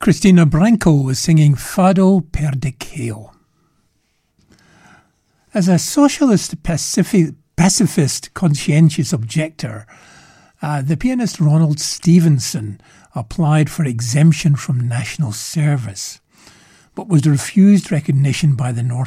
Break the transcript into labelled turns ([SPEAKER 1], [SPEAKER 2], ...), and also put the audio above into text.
[SPEAKER 1] Christina Branco was singing Fado Perdicchio. As a socialist pacifist conscientious objector, the pianist Ronald Stevenson applied for exemption from national service, but was refused recognition by the North